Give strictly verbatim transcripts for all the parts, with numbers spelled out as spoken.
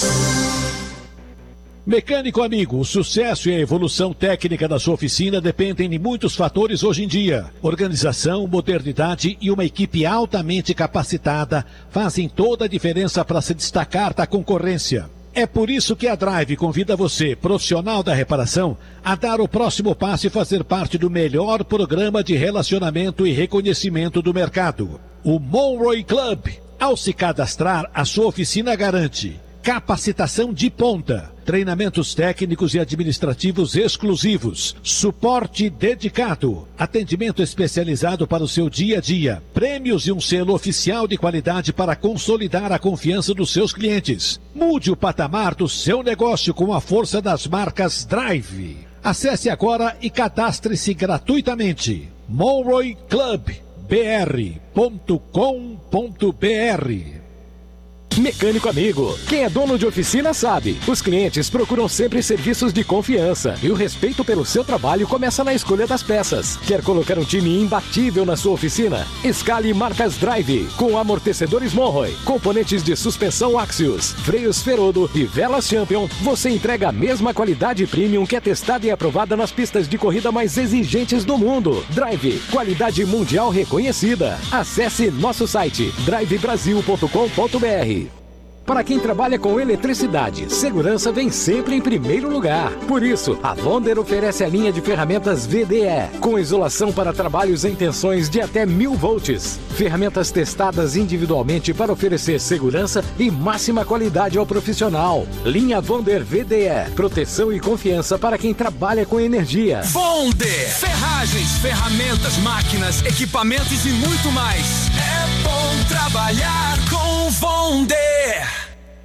Mecânico amigo, o sucesso e a evolução técnica da sua oficina dependem de muitos fatores hoje em dia. Organização, modernidade e uma equipe altamente capacitada fazem toda a diferença para se destacar da concorrência. É por isso que a Drive convida você, profissional da reparação, a dar o próximo passo e fazer parte do melhor programa de relacionamento e reconhecimento do mercado. O Monroe Club. Ao se cadastrar, a sua oficina garante capacitação de ponta, treinamentos técnicos e administrativos exclusivos, suporte dedicado, atendimento especializado para o seu dia a dia, prêmios e um selo oficial de qualidade para consolidar a confiança dos seus clientes. Mude o patamar do seu negócio com a força das marcas Drive. Acesse agora e cadastre-se gratuitamente. monroe club b r ponto com ponto b r. Mecânico amigo, quem é dono de oficina sabe, os clientes procuram sempre serviços de confiança e o respeito pelo seu trabalho começa na escolha das peças. Quer colocar um time imbatível na sua oficina? Escale marcas Drive, com amortecedores Monroe, componentes de suspensão Axios, freios Ferodo e velas Champion. Você entrega a mesma qualidade premium que é testada e aprovada nas pistas de corrida mais exigentes do mundo. Drive, qualidade mundial reconhecida. Acesse nosso site drive brasil ponto com ponto b r. Para quem trabalha com eletricidade, segurança vem sempre em primeiro lugar. Por isso, a Wonder oferece a linha de ferramentas V D E, com isolação para trabalhos em tensões de até mil volts. Ferramentas testadas individualmente para oferecer segurança e máxima qualidade ao profissional. Linha Wonder V D E, proteção e confiança para quem trabalha com energia. Wonder, ferragens, ferramentas, máquinas, equipamentos e muito mais. É bom trabalhar com Wonder.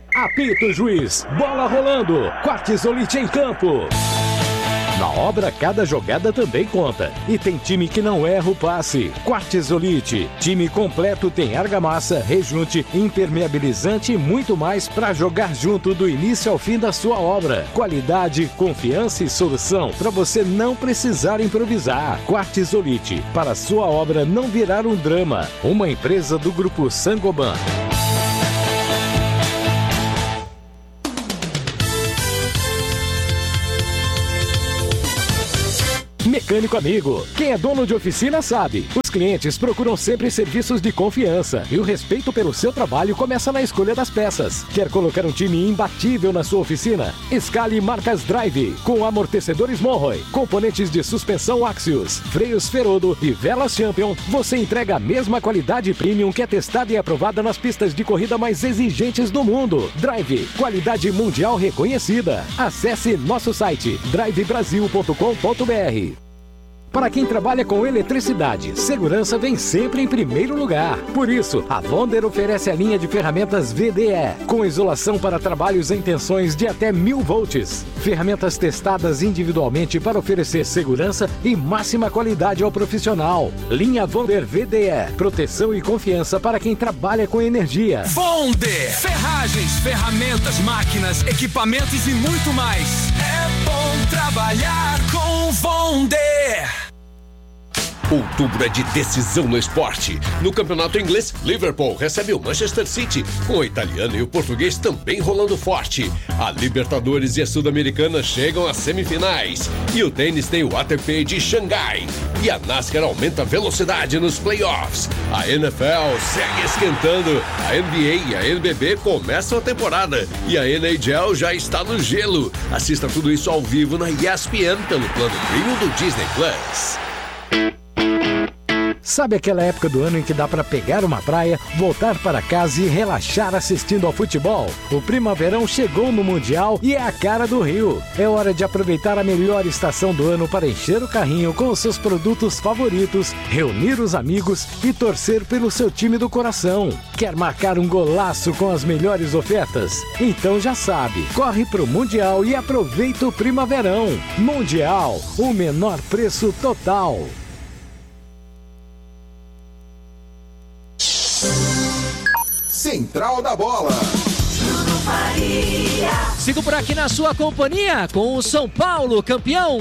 Apito juiz, bola rolando, Quartzolite em campo. Na obra, cada jogada também conta. E tem time que não erra o passe. Quartzolite, time completo, tem argamassa, rejunte, impermeabilizante e muito mais para jogar junto do início ao fim da sua obra. Qualidade, confiança e solução para você não precisar improvisar. Quartzolite, para sua obra não virar um drama. Uma empresa do Grupo Sangoban. Mecânico amigo, quem é dono de oficina sabe, os clientes procuram sempre serviços de confiança e o respeito pelo seu trabalho começa na escolha das peças. Quer colocar um time imbatível na sua oficina? Escale marcas Drive, com amortecedores Monroe, componentes de suspensão Axios, freios Ferodo e velas Champion. Você entrega a mesma qualidade premium que é testada e aprovada nas pistas de corrida mais exigentes do mundo. Drive, qualidade mundial reconhecida. Acesse nosso site drive brasil ponto com ponto b r. Para quem trabalha com eletricidade, segurança vem sempre em primeiro lugar. Por isso, a Wonder oferece a linha de ferramentas V D E, com isolação para trabalhos em tensões de até mil volts. Ferramentas testadas individualmente para oferecer segurança e máxima qualidade ao profissional. Linha Wonder V D E, proteção e confiança para quem trabalha com energia. Wonder, ferragens, ferramentas, máquinas, equipamentos e muito mais. É bom trabalhar com Wonder. Outubro é de decisão no esporte. No campeonato inglês, Liverpool recebe o Manchester City, com o italiano e o português também rolando forte. A Libertadores e a Sul-Americana chegam às semifinais. E o tênis tem o A T P de Xangai. E a NASCAR aumenta a velocidade nos playoffs. A N F L segue esquentando. A N B A e a N B B começam a temporada. E a N H L já está no gelo. Assista tudo isso ao vivo na E S P N pelo plano premium do Disney Plus. Sabe aquela época do ano em que dá para pegar uma praia, voltar para casa e relaxar assistindo ao futebol? O Primaverão chegou no Mundial e é a cara do Rio. É hora de aproveitar a melhor estação do ano para encher o carrinho com os seus produtos favoritos, reunir os amigos e torcer pelo seu time do coração. Quer marcar um golaço com as melhores ofertas? Então já sabe, corre pro Mundial e aproveita o Primaverão. Mundial, o menor preço total. Central da Bola. Sigo por aqui na sua companhia com o São Paulo, campeão.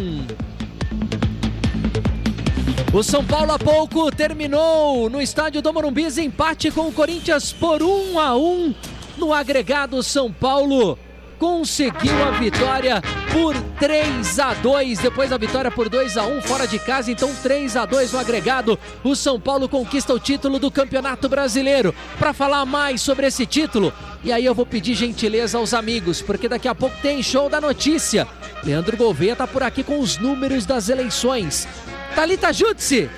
O São Paulo há pouco terminou no estádio do Morumbi empate com o Corinthians por um a um. No agregado, São Paulo conseguiu a vitória por três a dois, depois da vitória por dois a um fora de casa, então três a dois no agregado. O São Paulo conquista o título do Campeonato Brasileiro. Para falar mais sobre esse título, e aí eu vou pedir gentileza aos amigos, porque daqui a pouco tem Show da Notícia. Leandro Gouveia tá por aqui com os números das eleições. Thalita Jutsi,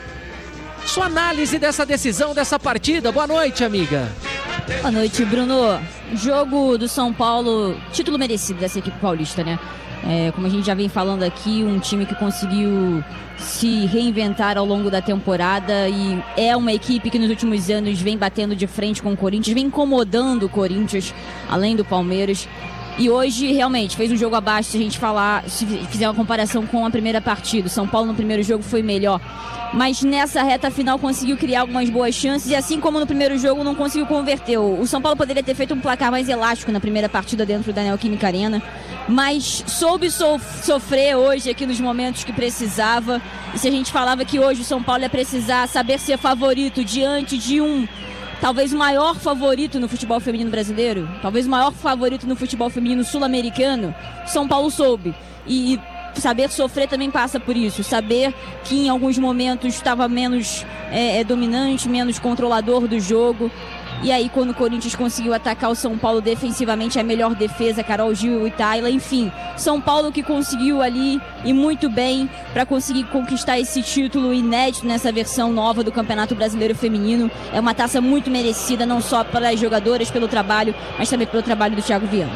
sua análise dessa decisão, dessa partida. Boa noite, amiga. Boa noite, Bruno. Jogo do São Paulo, título merecido dessa equipe paulista, né? É, como a gente já vem falando aqui, um time que conseguiu se reinventar ao longo da temporada e é uma equipe que nos últimos anos vem batendo de frente com o Corinthians, vem incomodando o Corinthians, além do Palmeiras. E hoje, realmente, fez um jogo abaixo, se a gente falar, se fizer uma comparação com a primeira partida. O São Paulo no primeiro jogo foi melhor, mas nessa reta final conseguiu criar algumas boas chances e assim como no primeiro jogo não conseguiu converter. O São Paulo poderia ter feito um placar mais elástico na primeira partida dentro da Neoquímica Arena, mas soube so- sofrer hoje aqui nos momentos que precisava. E se a gente falava que hoje o São Paulo ia precisar saber ser favorito diante de um... talvez o maior favorito no futebol feminino brasileiro, talvez o maior favorito no futebol feminino sul-americano, São Paulo soube. E saber sofrer também passa por isso, saber que em alguns momentos estava menos é, é, dominante, menos controlador do jogo. E aí quando o Corinthians conseguiu atacar o São Paulo defensivamente, a melhor defesa, Carol Gil e Tayla, enfim, São Paulo que conseguiu ali e muito bem para conseguir conquistar esse título inédito nessa versão nova do Campeonato Brasileiro Feminino. É uma taça muito merecida, não só pelas jogadoras, pelo trabalho, mas também pelo trabalho do Thiago Viana.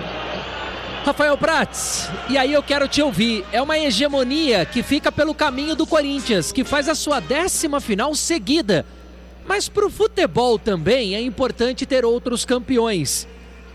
Rafael Prats, e aí eu quero te ouvir. É uma hegemonia que fica pelo caminho do Corinthians, que faz a sua décima final seguida. Mas para o futebol também é importante ter outros campeões.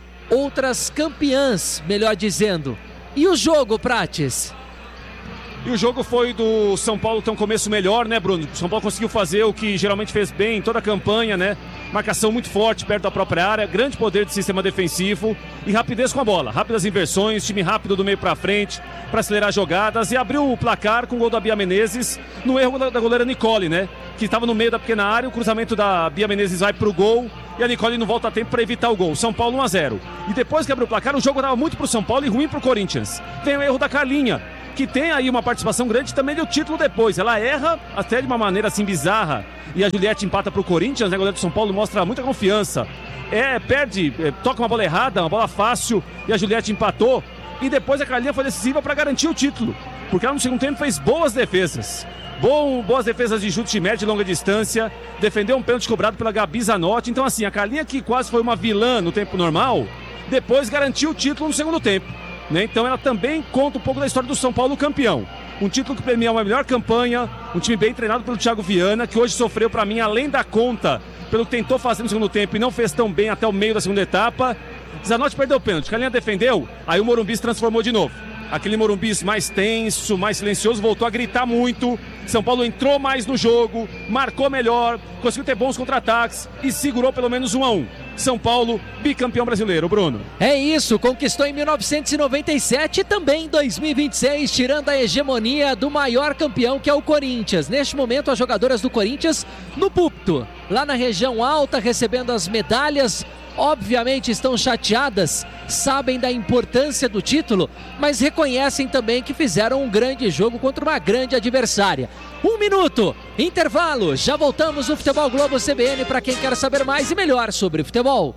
Outras campeãs, melhor dizendo. E o jogo, Prates? E o jogo foi do São Paulo ter um começo melhor, né, Bruno? O São Paulo conseguiu fazer o que geralmente fez bem em toda a campanha, né? Marcação muito forte perto da própria área, grande poder de sistema defensivo e rapidez com a bola. Rápidas inversões, time rápido do meio pra frente para acelerar jogadas e abriu o placar com o gol da Bia Menezes no erro da, da goleira Nicole, né? Que estava no meio da pequena área, o cruzamento da Bia Menezes vai pro gol e a Nicole não volta a tempo para evitar o gol. São Paulo um a zero. E depois que abriu o placar, o jogo dava muito pro São Paulo e ruim pro Corinthians. Vem o erro da Carlinha, que tem aí uma participação grande também do título depois. Ela erra até de uma maneira assim bizarra e a Juliette empata pro Corinthians, né? A goleira do São Paulo mostra muita confiança. É, perde, é, toca uma bola errada, uma bola fácil e a Juliette empatou. E depois a Carlinha foi decisiva para garantir o título, porque ela no segundo tempo fez boas defesas. Bom, boas defesas de chute de média e longa distância, defendeu um pênalti cobrado pela Gabi Zanotti. Então assim, a Carlinha, que quase foi uma vilã no tempo normal, depois garantiu o título no segundo tempo, né? Então ela também conta um pouco da história do São Paulo campeão. Um título que premia uma melhor campanha, um time bem treinado pelo Thiago Viana, que hoje sofreu para mim além da conta pelo que tentou fazer no segundo tempo e não fez tão bem até o meio da segunda etapa. Zanotti perdeu o pênalti, Carlinha defendeu, aí o Morumbi se transformou de novo. Aquele Morumbi mais tenso, mais silencioso, voltou a gritar muito. São Paulo entrou mais no jogo, marcou melhor, conseguiu ter bons contra-ataques e segurou pelo menos um a um. São Paulo, bicampeão brasileiro, Bruno. É isso, conquistou em mil novecentos e noventa e sete e também em dois mil e vinte e seis, tirando a hegemonia do maior campeão, que é o Corinthians. Neste momento, as jogadoras do Corinthians no púlpito, lá na região alta, recebendo as medalhas. Obviamente estão chateadas, sabem da importância do título, mas reconhecem também que fizeram um grande jogo contra uma grande adversária. Um minuto, intervalo, já voltamos no Futebol Globo C B N para quem quer saber mais e melhor sobre futebol.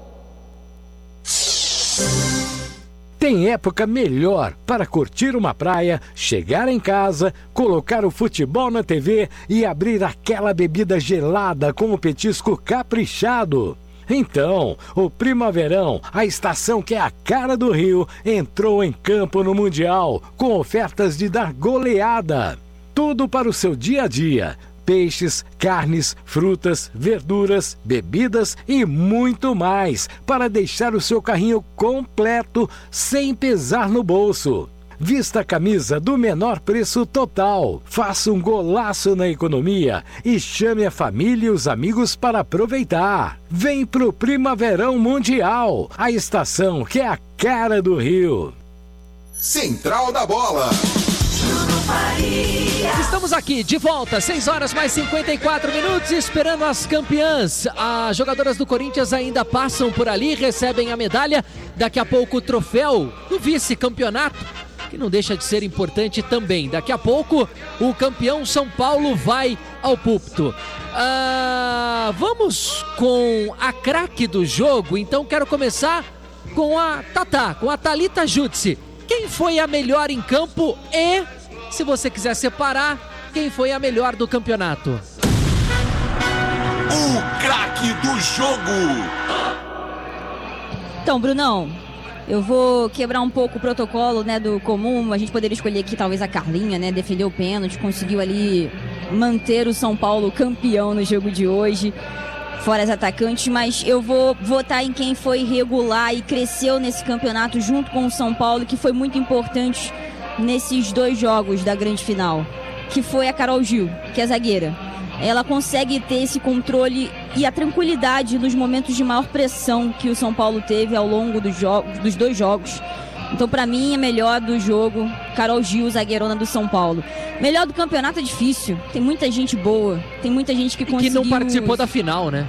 Tem época melhor para curtir uma praia, chegar em casa, colocar o futebol na T V e abrir aquela bebida gelada com o petisco caprichado. Então, o Primaverão, a estação que é a cara do Rio, entrou em campo no Mundial, com ofertas de dar goleada. Tudo para o seu dia a dia. Peixes, carnes, frutas, verduras, bebidas e muito mais, para deixar o seu carrinho completo, sem pesar no bolso. Vista a camisa do menor preço total, faça um golaço na economia e chame a família e os amigos para aproveitar. Vem pro Primaverão Mundial, a estação que é a cara do Rio. Central da Bola. Estamos aqui de volta, seis horas mais cinquenta e quatro minutos, esperando as campeãs. As jogadoras do Corinthians ainda passam por ali, recebem a medalha. Daqui a pouco o troféu do vice-campeonato, que não deixa de ser importante também. Daqui a pouco o campeão São Paulo vai ao púlpito. Ah, vamos com a craque do jogo, então quero começar com a Tatá, com a Thalita Jutsi. Quem foi a melhor em campo e, se você quiser separar, quem foi a melhor do campeonato? O craque do jogo! Então, Brunão, eu vou quebrar um pouco o protocolo, né, do comum. A gente poderia escolher aqui talvez a Carlinha, né, defendeu o pênalti, conseguiu ali manter o São Paulo campeão no jogo de hoje, fora as atacantes, mas eu vou votar em quem foi regular e cresceu nesse campeonato junto com o São Paulo, que foi muito importante nesses dois jogos da grande final, que foi a Carol Gil, que é zagueira. Ela consegue ter esse controle e a tranquilidade nos momentos de maior pressão que o São Paulo teve ao longo dos, jogos, dos dois jogos. Então, pra mim, é melhor do jogo, Carol Gil, zagueirona do São Paulo. Melhor do campeonato é difícil, tem muita gente boa, tem muita gente que conseguiu... E que não participou da final, né?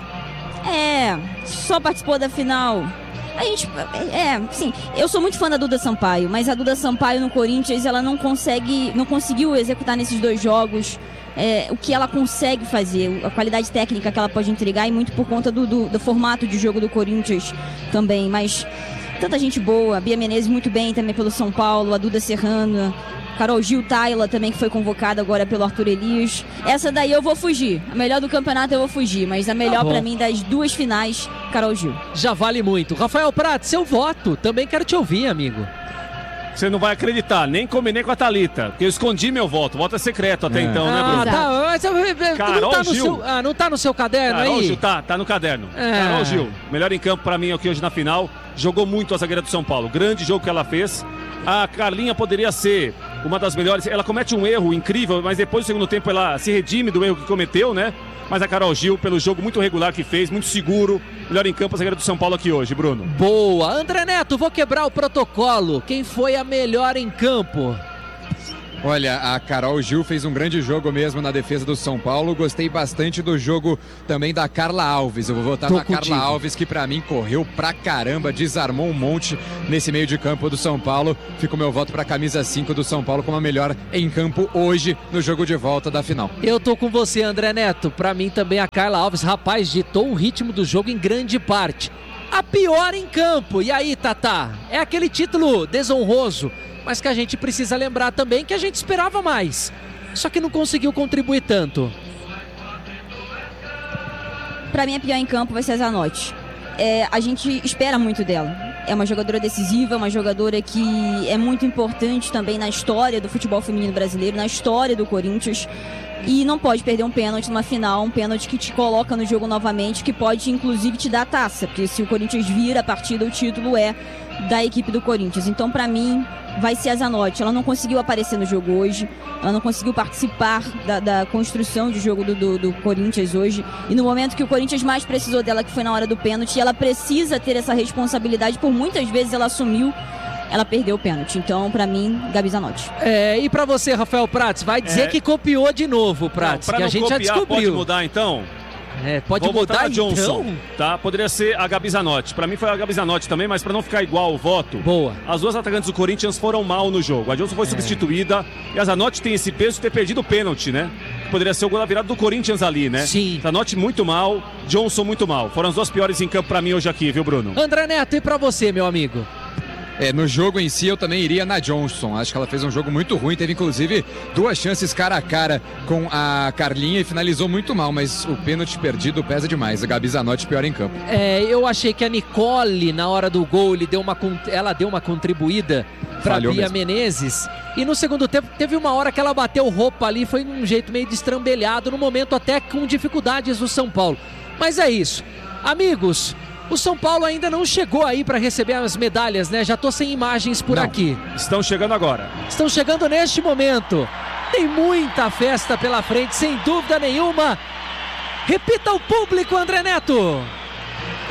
É, só participou da final. A gente, é, sim, eu sou muito fã da Duda Sampaio, mas a Duda Sampaio no Corinthians, ela não consegue, não conseguiu executar nesses dois jogos é, o que ela consegue fazer, a qualidade técnica que ela pode entregar, e muito por conta do, do, do formato de jogo do Corinthians também, mas tanta gente boa, a Bia Menezes muito bem também pelo São Paulo, a Duda Serrano, Carol Gil Tayla também, que foi convocada agora pelo Arthur Elias. Essa daí eu vou fugir. A melhor do campeonato eu vou fugir, mas a melhor tá pra mim das duas finais, Carol Gil. Já vale muito. Rafael Prats, seu voto. Também quero te ouvir, amigo. Você não vai acreditar, nem combinei com a Thalita, porque eu escondi meu voto. O voto é secreto até é. então, né, Bruno? Ah, tá. Mas, Carol não tá no Gil. seu, ah, não tá no seu caderno Carol aí? Gil, tá, tá no caderno. É. Carol Gil, melhor em campo pra mim aqui hoje na final. Jogou muito a zagueira do São Paulo. Grande jogo que ela fez. A Carlinha poderia ser uma das melhores. Ela comete um erro incrível, mas depois do segundo tempo ela se redime do erro que cometeu, né? Mas a Carol Gil, pelo jogo muito regular que fez, muito seguro, melhor em campo a zagueira do São Paulo aqui hoje, Bruno. Boa. André Neto, vou quebrar o protocolo. Quem foi a melhor em campo? Olha, a Carol Gil fez um grande jogo mesmo na defesa do São Paulo. Gostei bastante do jogo também da Carla Alves. Eu vou votar Tô na contigo. Carla Alves, que pra mim correu pra caramba, desarmou um monte nesse meio de campo do São Paulo. Fica o meu voto pra camisa cinco do São Paulo como a melhor em campo hoje no jogo de volta da final. Eu tô com você, André Neto. Pra mim também a Carla Alves, rapaz, ditou o ritmo do jogo em grande parte. A pior em campo. E aí, Tatá? É aquele título desonroso, mas que a gente precisa lembrar também que a gente esperava mais, só que não conseguiu contribuir tanto. Pra mim, a pior em campo vai ser a Zanotti. É, a gente espera muito dela. É uma jogadora decisiva, uma jogadora que é muito importante também na história do futebol feminino brasileiro, na história do Corinthians. E não pode perder um pênalti numa final, um pênalti que te coloca no jogo novamente, que pode inclusive te dar a taça, porque se o Corinthians vira a partida, o título é da equipe do Corinthians. Então, pra mim, vai ser a Zanotti. Ela não conseguiu aparecer no jogo hoje, ela não conseguiu participar da, da construção de jogo do, do, do Corinthians hoje, e no momento que o Corinthians mais precisou dela, que foi na hora do pênalti, ela precisa ter essa responsabilidade, por muitas vezes ela assumiu, ela perdeu o pênalti. Então, pra mim, Gabi Zanotti. É, e pra você, Rafael Prats, vai dizer É. que copiou de novo, Prats, Não, pra que a não gente copiar, já descobriu. Pode mudar então? É, pode Vou mudar botar a Johnson, então? tá? Poderia ser a Gabi Zanotti. Pra mim foi a Gabi Zanotti também, mas pra não ficar igual o voto, Boa. as duas atacantes do Corinthians foram mal no jogo. A Johnson foi substituída e a Zanotti tem esse peso de ter perdido o pênalti, né? Poderia ser o gol da virada do Corinthians ali, né? Sim. Zanotti muito mal, Johnson muito mal. Foram as duas piores em campo pra mim hoje aqui, viu, Bruno? André Neto, e pra você, meu amigo? É, no jogo em si eu também iria na Johnson. Acho que ela fez um jogo muito ruim. Teve inclusive duas chances cara a cara com a Carlinha e finalizou muito mal, mas o pênalti perdido pesa demais. A Gabi Zanotti pior em campo. É, eu achei que a Nicole, na hora do gol, ele deu uma, con- ela deu uma contribuída pra Falhou Bia mesmo. Menezes. E no segundo tempo, teve uma hora que ela bateu roupa ali, foi de um jeito meio destrambelhado, no momento até com dificuldades do São Paulo. Mas é isso. Amigos, o São Paulo ainda não chegou aí para receber as medalhas, né? Já tô sem imagens por Não. aqui. Estão chegando agora. Estão chegando neste momento. Tem muita festa pela frente, sem dúvida nenhuma. Repita o público, André Neto.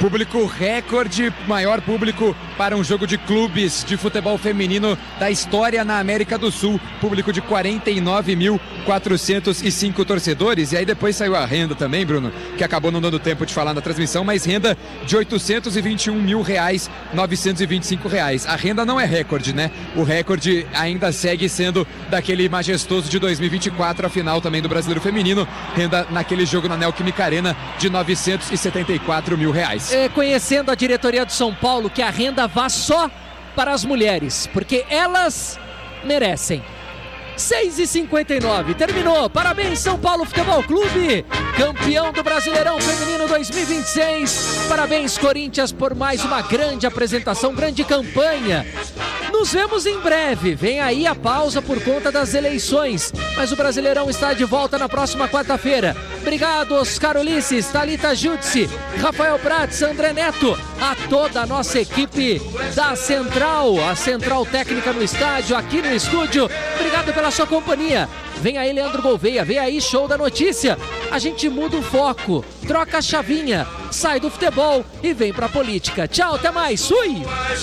Público recorde, maior público para um jogo de clubes de futebol feminino da história na América do Sul. Público de quarenta e nove mil quatrocentos e cinco torcedores. E aí depois saiu a renda também, Bruno, que acabou não dando tempo de falar na transmissão, mas renda de oitocentos e vinte e um mil reais, novecentos e vinte e cinco reais. A renda não é recorde, né? O recorde ainda segue sendo daquele majestoso de dois mil e vinte e quatro, a final também do Brasileiro Feminino. Renda naquele jogo na Neoquímica Arena de novecentos e setenta e quatro mil reais. É, conhecendo a diretoria do São Paulo, que a renda vá só para as mulheres, porque elas merecem. seis e cinquenta e nove, terminou. Parabéns, São Paulo Futebol Clube, campeão do Brasileirão Feminino dois mil e vinte e seis. Parabéns, Corinthians, por mais uma grande apresentação, grande campanha. Nos vemos em breve. Vem aí a pausa por conta das eleições, mas o Brasileirão está de volta na próxima quarta-feira. Obrigado, Oscar Ulisses, Thalita Jutsi, Rafael Prats, André Neto, a toda a nossa equipe da Central, a Central Técnica no estádio, aqui no estúdio. Obrigado pela sua companhia. Vem aí Leandro Gouveia, vem aí Show da Notícia. A gente muda o foco, troca a chavinha, sai do futebol e vem pra política. Tchau, até mais. Fui!